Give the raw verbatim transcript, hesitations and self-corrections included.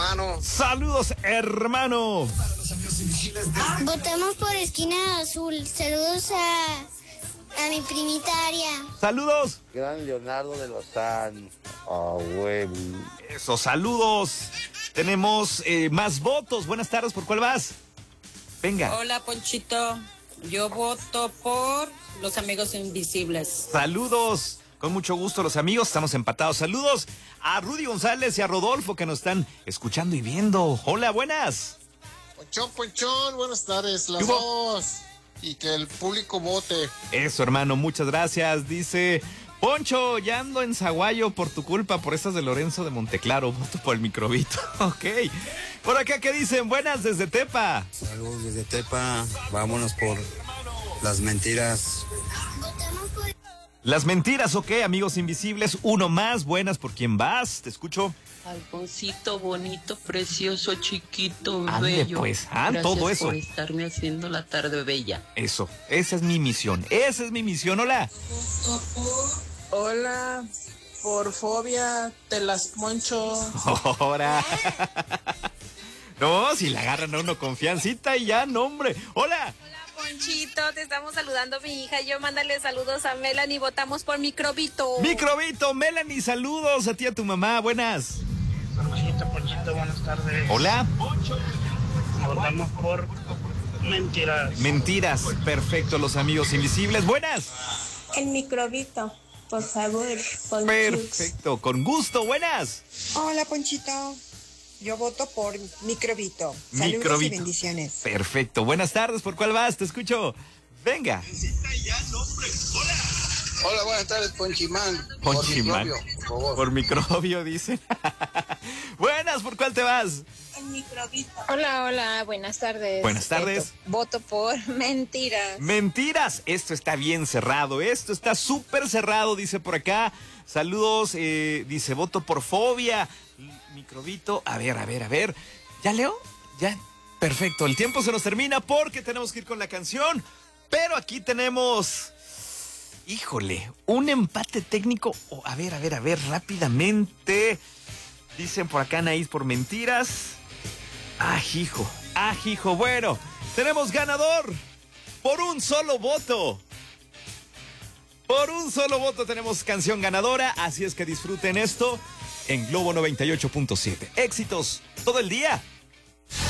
hermano. Saludos, hermano. Votamos por Esquina Azul. Saludos a, a mi primita Aria. Saludos. Gran Leonardo de Lozán. Ah, huevo. Eso, saludos. Tenemos eh, más votos. Buenas tardes, ¿por cuál vas? Venga. Hola, Ponchito. Yo voto por Los Amigos Invisibles. Saludos. Con mucho gusto, los amigos. Estamos empatados. Saludos a Rudy González y a Rodolfo que nos están escuchando y viendo. Hola, buenas. Ponchón, Ponchón, buenas tardes. Las dos. Y que el público vote. Eso, hermano, muchas gracias. Dice... Poncho, ya ando en Zaguayo por tu culpa, por estas de Lorenzo de Monteclaro. Voto por el microbito. Ok. Por acá, ¿qué dicen? Buenas desde Tepa. Saludos desde Tepa. Vámonos por las mentiras. Las mentiras, ok, amigos invisibles. Uno más. Buenas, ¿por quién vas? Te escucho. Alfoncito, bonito, precioso, chiquito, Ande, bello. pues, ah, Gracias todo eso. por estarme haciendo la tarde bella. Eso, esa es mi misión. Esa es mi misión. Hola. Hola, por fobia te las poncho. Ahora. No, si le agarran a uno confiancita y ya, no, hombre. Hola. Hola, Ponchito, te estamos saludando mi hija. Yo mándale saludos a Melanie, votamos por Microbito. Microbito, Melanie, saludos a ti y a tu mamá. Buenas. Ponchito, Ponchito, buenas tardes. Hola. Votamos por mentiras. Mentiras, perfecto, los amigos invisibles. Buenas. El microbito, por favor. Ponchux. Perfecto, con gusto, buenas. Hola, Ponchito. Yo voto por microbito. Saludos Microbito. y bendiciones. Perfecto, buenas tardes, ¿por cuál vas? Te escucho. Venga. Hola, buenas tardes, Ponchimán. Ponchimán. Por microbio, por favor. Por microbio, dicen. Buenas, ¿por cuál te vas? El microbito. Hola, hola, buenas tardes. Buenas tardes. Voto por Mentiras. Mentiras, esto está bien cerrado, esto está súper cerrado, dice por acá. Saludos, eh, dice, voto por fobia. Microbito, a ver, a ver, a ver. ¿Ya leo? Ya. Perfecto, el tiempo se nos termina porque tenemos que ir con la canción. Pero aquí tenemos, híjole, un empate técnico. Oh, a ver, a ver, a ver, rápidamente. Dicen por acá, Anaís, por mentiras. Ajijo, ajijo. Bueno, tenemos ganador por un solo voto. Por un solo voto tenemos canción ganadora. Así es que disfruten esto en Globo noventa y ocho punto siete. Éxitos todo el día.